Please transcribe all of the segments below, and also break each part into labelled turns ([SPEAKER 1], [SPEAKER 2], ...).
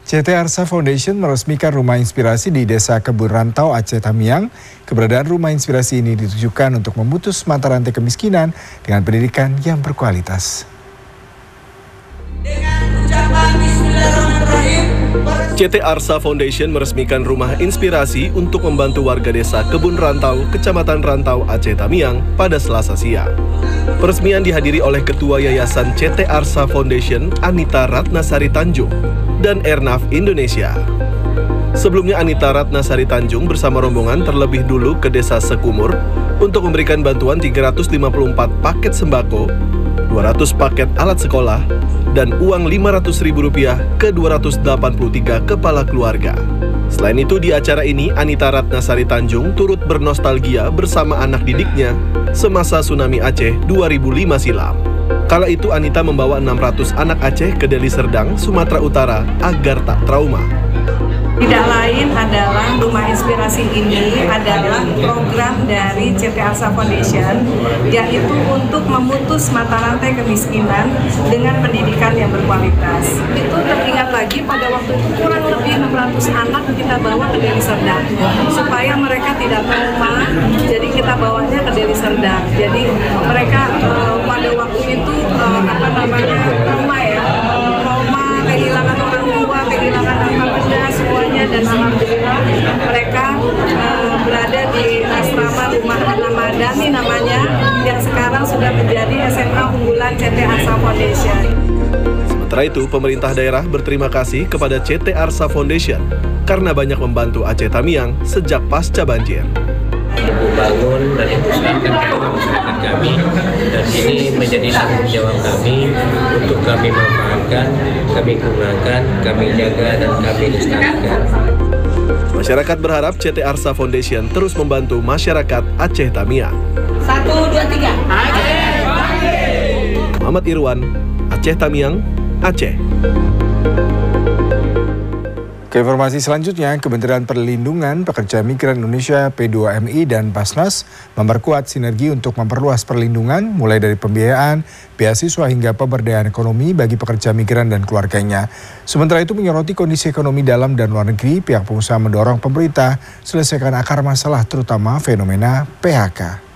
[SPEAKER 1] CT Arsa Foundation meresmikan rumah inspirasi di Desa Kebun Rantau, Aceh Tamiang. Keberadaan rumah inspirasi ini ditujukan untuk memutus mata rantai kemiskinan dengan pendidikan yang berkualitas.
[SPEAKER 2] CT Arsa Foundation meresmikan rumah inspirasi untuk membantu warga desa Kebun Rantau, Kecamatan Rantau, Aceh Tamiang pada Selasa siang. Peresmian dihadiri oleh Ketua Yayasan CT Arsa Foundation, Anita Ratnasari Tanjung, dan Airnav Indonesia. Sebelumnya Anita Ratnasari Tanjung bersama rombongan terlebih dulu ke desa Sekumur untuk memberikan bantuan 354 paket sembako, 200 paket alat sekolah, dan uang Rp500.000 ke 283 kepala keluarga. Selain itu, di acara ini Anita Ratnasari Tanjung turut bernostalgia bersama anak didiknya semasa tsunami Aceh 2005 silam. Kala itu Anita membawa 600 anak Aceh ke Deli Serdang, Sumatera Utara agar tak trauma.
[SPEAKER 3] Tidak lain adalah rumah inspirasi ini adalah program dari CT Arsa Foundation, yaitu untuk memutus mata rantai kemiskinan dengan pendidikan yang berkualitas. Itu teringat lagi pada waktu itu kurang lebih 600 anak kita bawa ke Deli Serdang supaya mereka tidak trauma. Jadi kita bawanya ke Deli Serdang. Jadi mereka pada waktu itu trauma ya, trauma kehilangan orang tua, kehilangan harta benda semuanya, dan alhamdulillah mereka berada di asrama rumah anak madani namanya, yang sekarang sudah menjadi SMA unggulan CT Arsa Foundation.
[SPEAKER 2] Sementara itu, pemerintah daerah berterima kasih kepada CT Arsa Foundation karena banyak membantu Aceh Tamiang sejak pasca banjir.
[SPEAKER 4] Ibu bangun dan ibu serahkan kepada masyarakat kami, dan ini menjadi tanggung jawab kami untuk kami manfaatkan, kami gunakan, kami jaga, dan kami lestarikan.
[SPEAKER 2] Masyarakat berharap CT Arsa Foundation terus membantu masyarakat Aceh Tamiang.
[SPEAKER 3] 1, 2, 3. Aceh.
[SPEAKER 2] Muhammad Irwan, Aceh Tamiang, Aceh.
[SPEAKER 1] Ke informasi selanjutnya, Kementerian Perlindungan Pekerja Migran Indonesia P2MI dan Basnas memperkuat sinergi untuk memperluas perlindungan mulai dari pembiayaan, beasiswa hingga pemberdayaan ekonomi bagi pekerja migran dan keluarganya. Sementara itu menyoroti kondisi ekonomi dalam dan luar negeri, pihak pengusaha mendorong pemerintah selesaikan akar masalah terutama fenomena PHK.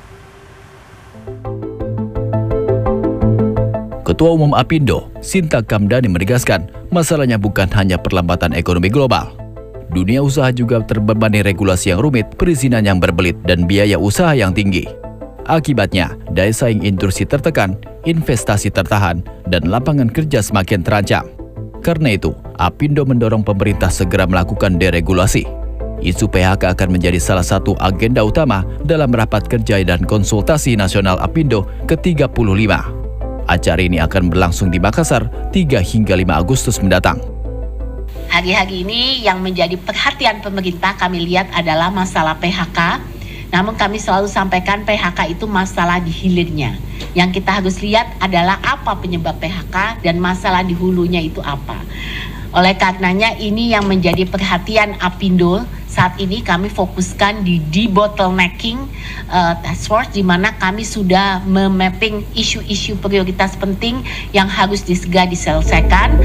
[SPEAKER 5] Ketua Umum Apindo, Sinta Kamdani menegaskan, masalahnya bukan hanya perlambatan ekonomi global. Dunia usaha juga terbebani regulasi yang rumit, perizinan yang berbelit, dan biaya usaha yang tinggi. Akibatnya, daya saing industri tertekan, investasi tertahan, dan lapangan kerja semakin terancam. Karena itu, Apindo mendorong pemerintah segera melakukan deregulasi. Isu PHK akan menjadi salah satu agenda utama dalam rapat kerja dan konsultasi nasional Apindo ke-35. Acara ini akan berlangsung di Makassar 3 hingga 5 Agustus mendatang.
[SPEAKER 6] Hari-hari ini yang menjadi perhatian pemerintah kami lihat adalah masalah PHK. Namun kami selalu sampaikan PHK itu masalah di hilirnya. Yang kita harus lihat adalah apa penyebab PHK dan masalah di hulunya itu apa. Oleh karenanya ini yang menjadi perhatian Apindo. Saat ini kami fokuskan di debottlenecking task force, di mana kami sudah memapping isu-isu prioritas penting yang harus segera diselesaikan.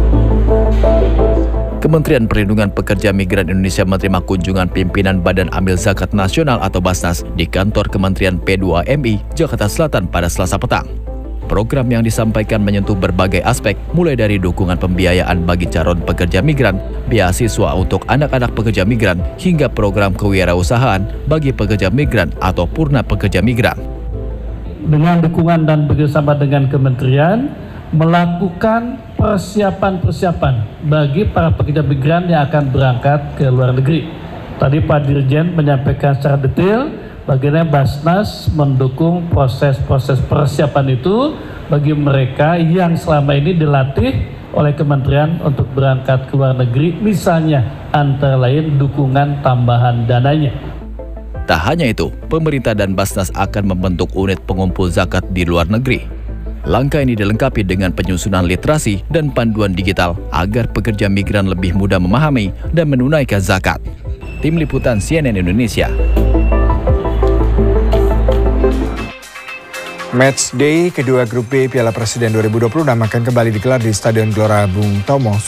[SPEAKER 5] Kementerian Perlindungan Pekerja Migran Indonesia menerima kunjungan pimpinan Badan Amil Zakat Nasional atau Basnas di kantor Kementerian P2MI, Jakarta Selatan pada Selasa petang. Program yang disampaikan menyentuh berbagai aspek, mulai dari dukungan pembiayaan bagi calon pekerja migran, beasiswa untuk anak-anak pekerja migran, hingga program kewirausahaan bagi pekerja migran atau purna pekerja migran.
[SPEAKER 7] Dengan dukungan dan bekerjasama dengan kementerian, melakukan persiapan-persiapan bagi para pekerja migran yang akan berangkat ke luar negeri. Tadi Pak Dirjen menyampaikan secara detail bagaimana Basnas mendukung proses-proses persiapan itu bagi mereka yang selama ini dilatih oleh kementerian untuk berangkat ke luar negeri, misalnya antara lain dukungan tambahan dananya.
[SPEAKER 5] Tak hanya itu, pemerintah dan Basnas akan membentuk unit pengumpul zakat di luar negeri. Langkah ini dilengkapi dengan penyusunan literasi dan panduan digital agar pekerja migran lebih mudah memahami dan menunaikan zakat. Tim Liputan CNN Indonesia.
[SPEAKER 1] Match Day kedua Grup B Piala Presiden 2020 akan kembali digelar di Stadion Gelora Bung Tomo,